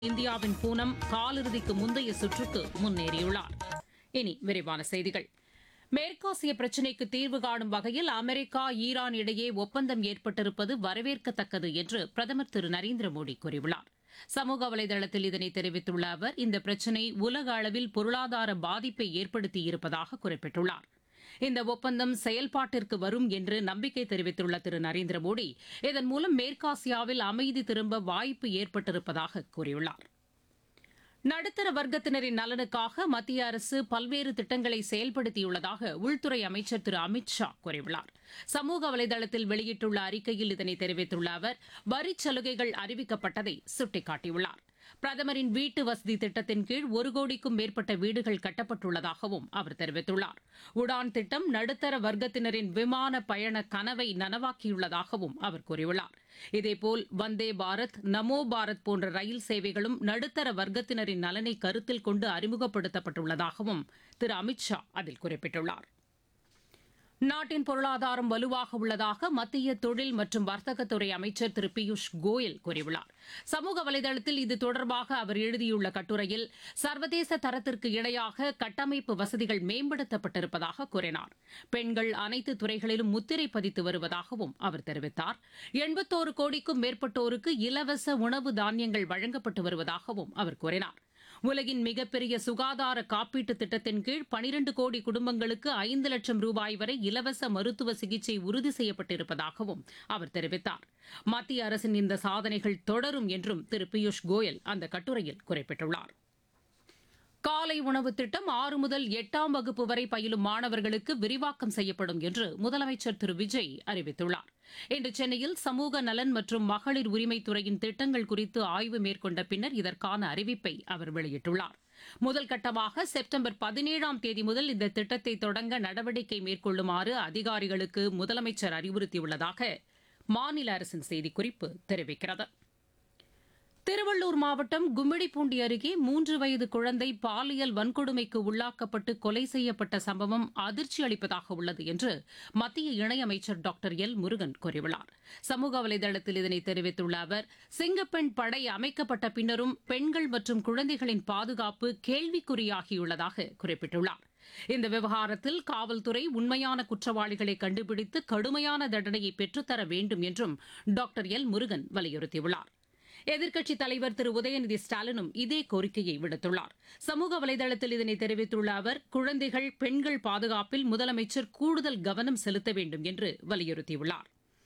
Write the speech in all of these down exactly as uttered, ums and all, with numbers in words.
இந்தியாவின் பூனம் காலிறுதிக்கு முந்தைய சுற்றுக்கு முன்னேறியுள்ளார். இனி விரிவான செய்திகள். மேற்காசிய பிரச்சினைக்கு தீர்வு காணும் வகையில் அமெரிக்கா ஈரான் இடையே ஒப்பந்தம் ஏற்பட்டிருப்பது வரவேற்கத்தக்கது என்று பிரதமர் திரு நரேந்திர மோடி கூறியுள்ளார். சமூக வலைதளத்தில் இதனை தெரிவித்துள்ள அவர், இந்த பிரச்சினை உலக அளவில் பொருளாதார பாதிப்பை ஏற்படுத்தியிருப்பதாக குறிப்பிட்டுள்ளார். இந்த ஒப்பந்தம் செயல்பாட்டிற்கு வரும் என்று நம்பிக்கை தெரிவித்துள்ள திரு நரேந்திர மோடி, இதன் மூலம் மேற்காசியாவில் அமைதி திரும்ப வாய்ப்பு ஏற்பட்டிருப்பதாக கூறியுள்ளார். நடுத்தர வர்க்கத்தினரின் நலனுக்காக மத்திய அரசு பல்வேறு திட்டங்களை செயல்படுத்தியுள்ளதாக உள்துறை அமைச்சர் திரு அமித் ஷா கூறியுள்ளார். சமூக வலைதளத்தில் வெளியிட்டுள்ள அறிக்கையில் இதனை தெரிவித்துள்ள அவர், வரிச் சலுகைகள் அறிவிக்கப்பட்டதை சுட்டிக்காட்டியுள்ளார். பிரதமரின் வீட்டு வசதி திட்டத்தின் கீழ் ஒரு கோடிக்கும் மேற்பட்ட வீடுகள் கட்டப்பட்டுள்ளதாகவும் அவர் தெரிவித்துள்ளார். உடான் திட்டம் நடுத்தர வர்க்கத்தினரின் விமான பயண கனவை நனவாக்கியுள்ளதாகவும் அவர் கூறியுள்ளார். இதேபோல் வந்தே பாரத், நமோ பாரத் போன்ற ரயில் சேவைகளும் நடுத்தர வர்க்கத்தினரின் நலனை கருத்தில் கொண்டு அறிமுகப்படுத்தப்பட்டுள்ளதாகவும் திரு அமித் ஷா அதில் குறிப்பிட்டுள்ளார். நாட்டின் பொருளாதாரம் வலுவாக உள்ளதாக மத்திய தொழில் மற்றும் வர்த்தகத்துறை அமைச்சர் திரு பியூஷ் கோயல் கூறியுள்ளார். சமூக வலைதளத்தில் இது தொடர்பாக அவர் எழுதியுள்ள கட்டுரையில், சர்வதேச தரத்திற்கு இணையாக கட்டமைப்பு வசதிகள் மேம்படுத்தப்பட்டிருப்பதாக கூறினார். பெண்கள் அனைத்து துறைகளிலும் முத்திரை பதித்து வருவதாகவும் அவர் தெரிவித்தார். எண்பத்தோரு கோடிக்கும் மேற்பட்டோருக்கு இலவச உணவு தானியங்கள் வழங்கப்பட்டு வருவதாகவும் அவர் கூறினார். உலகின் மிகப்பெரிய சுகாதார காப்பீட்டு திட்டத்தின் கீழ் பனிரண்டு கோடி குடும்பங்களுக்கு ஐந்து லட்சம் ரூபாய் வரை இலவச மருத்துவ சிகிச்சை உறுதி செய்யப்பட்டிருப்பதாகவும் அவர் தெரிவித்தார். மத்திய அரசின் இந்த சாதனைகள் தொடரும் என்றும் திரு பியூஷ் கோயல் அந்த கட்டுரையில் குறிப்பிட்டுள்ளார். காலை உணவு திட்டம் ஆறு முதல் எட்டாம் வகுப்பு வரை பயிலும் மாணவர்களுக்கு விரிவாக்கம் செய்யப்படும் என்று முதலமைச்சர் திரு விஜய் அறிவித்துள்ளார். இன்று சென்னையில் சமூக நலன் மற்றும் மகளிர் உரிமைத்துறையின் திட்டங்கள் குறித்து ஆய்வு மேற்கொண்ட பின்னர் இதற்கான அறிவிப்பை அவர் வெளியிட்டுள்ளார். முதல் கட்டமாக செப்டம்பர் பதினேழாம் தேதி முதல் இந்த திட்டத்தை தொடங்க நடவடிக்கை மேற்கொள்ளுமாறு அதிகாரிகளுக்கு முதலமைச்சர் அறிவுறுத்தியுள்ளதாக மாநில அரசின் செய்திக்குறிப்பு தெரிவிக்கிறது. திருவள்ளூர் மாவட்டம் கும்மிடிப்பூண்டி அருகே மூன்று வயது குழந்தை பாலியல் வன்கொடுமைக்கு உள்ளாக்கப்பட்டு கொலை செய்யப்பட்ட சம்பவம் அதிர்ச்சி அளிப்பதாக உள்ளது என்று மத்திய இணையமைச்சர் டாக்டர் எல் முருகன் கூறியுள்ளார். சமூக வலைதளத்தில் இதனை தெரிவித்துள்ள அவர், சிங்கப்பெண் படை அமைக்கப்பட்ட பின்னரும் பெண்கள் மற்றும் குழந்தைகளின் பாதுகாப்பு கேள்விக்குறியாகியுள்ளதாக குறிப்பிட்டுள்ளார். இந்த விவகாரத்தில் காவல்துறை உண்மையான குற்றவாளிகளை கண்டுபிடித்து கடுமையான தண்டனையை பெற்றுத்தர வேண்டும் என்றும் டாக்டர் எல் முருகன் வலியுறுத்தியுள்ளார். எதிர்க்கட்சித் தலைவர் திரு உதயநிதி ஸ்டாலினும் இதே கோரிக்கையை விடுத்துள்ளார். சமூக வலைதளத்தில் இதனை தெரிவித்துள்ள அவர், குழந்தைகள், பெண்கள் பாதுகாப்பில் முதலமைச்சர் கூடுதல் கவனம் செலுத்த வேண்டும் என்று வலியுறுத்தியுள்ளார்.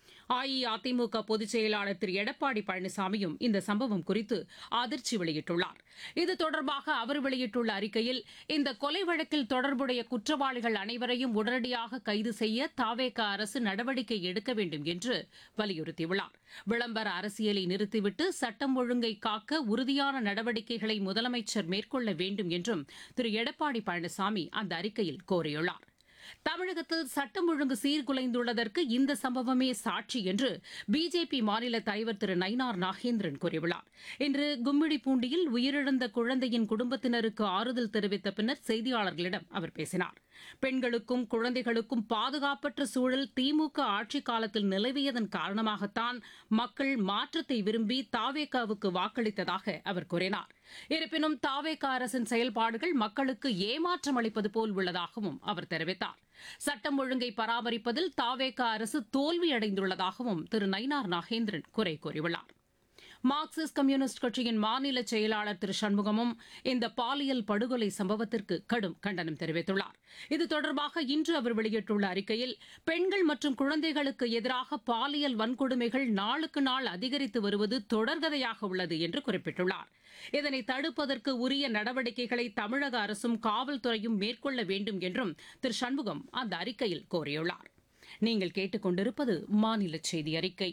அஇஅதிமுக பொதுச் செயலாளர் திரு எடப்பாடி பழனிசாமியும் இந்த சம்பவம் குறித்து அதிர்ச்சி வெளியிட்டுள்ளார். இது தொடர்பாக அவர் வெளியிட்டுள்ள அறிக்கையில், இந்த கொலை வழக்கில் தொடர்புடைய குற்றவாளிகள் அனைவரையும் உடனடியாக கைது செய்ய தாவேக அரசு நடவடிக்கை எடுக்க வேண்டும் என்று வலியுறுத்தியுள்ளார். விளம்பர அரசியலை நிறுத்திவிட்டு சட்டம் ஒழுங்கை காக்க உறுதியான நடவடிக்கைகளை முதலமைச்சர் மேற்கொள்ள வேண்டும் என்றும் திரு எடப்பாடி பழனிசாமி அந்த அறிக்கையில் கோரியுள்ளார். தமிழகத்தில் சட்டம் ஒழுங்கு சீர்குலைந்துள்ளதற்கு இந்த சம்பவமே சாட்சி என்று பிஜேபி மாநில தலைவர் திரு நயினார் நாகேந்திரன் கூறியுள்ளார். இன்று கும்மிடிப்பூண்டியில் உயிரிழந்த குழந்தையின் குடும்பத்தினருக்கு ஆறுதல் தெரிவித்த பின்னர் செய்தியாளர்களிடம் அவர் பேசினார். பெண்களுக்கும் குழந்தைகளுக்கும் பாதுகாப்பற்ற சூழல் திமுக ஆட்சிக் காலத்தில் நிலவியதன் காரணமாகத்தான் மக்கள் மாற்றத்தை விரும்பி தாவேகாவுக்கு வாக்களித்ததாக அவர் கூறினார். இருப்பினும் தாவேகா அரசின் செயல்பாடுகள் மக்களுக்கு ஏமாற்றம் அளிப்பது போல் உள்ளதாகவும் அவர் தெரிவித்தார். சட்டம் ஒழுங்கை பராமரிப்பதில் தாவேகா அரசு தோல்வியடைந்துள்ளதாகவும் திரு நயினார் நாகேந்திரன் குறை கூறியுள்ளார். மார்க்சிஸ்ட் கம்யூனிஸ்ட் கட்சியின் மாநில செயலாளர் திரு சண்முகமும் இந்த பாலியல் படுகொலை சம்பவத்திற்கு கடும் கண்டனம் தெரிவித்துள்ளார். இது தொடர்பாக இன்று அவர் வெளியிட்டுள்ள அறிக்கையில், பெண்கள் மற்றும் குழந்தைகளுக்கு எதிராக பாலியல் வன்கொடுமைகள் நாளுக்கு நாள் அதிகரித்து வருவது தொடர்கதையாக உள்ளது என்று குறிப்பிட்டுள்ளார். இதனை தடுப்பதற்கு உரிய நடவடிக்கைகளை தமிழக அரசும் காவல்துறையும் மேற்கொள்ள வேண்டும் என்றும் திரு சண்முகம் அந்த அறிக்கையில் கோரியுள்ளார். நீங்கள் கேட்டுக் கொண்டிருப்பது மாநில செய்தி அறிக்கை.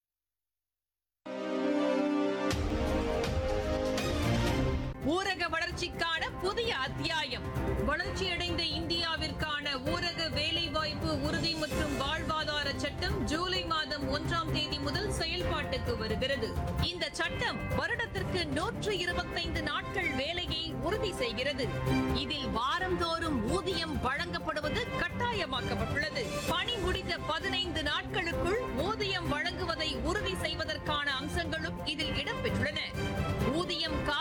ஊரக வளர்ச்சிக்கான புதிய அத்தியாயம். வளர்ச்சியடைந்த இந்தியாவிற்கான ஊரக வேலைவாய்ப்பு உறுதி மற்றும் வாழ்வாதார சட்டம் திட்டம் ஜூலை மாதம் ஒன்றாம் தேதி முதல் செயல்பாட்டுக்கு வருகிறது. இந்த சட்டம் வருடத்திற்கு நூற்று இருபத்தைந்து நாட்கள் வேலையை உறுதி செய்கிறது. இதில் வாரந்தோறும் ஊதியம் வழங்கப்படுவது கட்டாயமாக்கப்பட்டுள்ளது. பணி முடிந்த பதினைந்து நாட்களுக்குள் ஊதியம் வழங்குவதை உறுதி செய்வதற்கான அம்சங்களும் இதில் இடம்பெற்றுள்ளன. ஊதியம்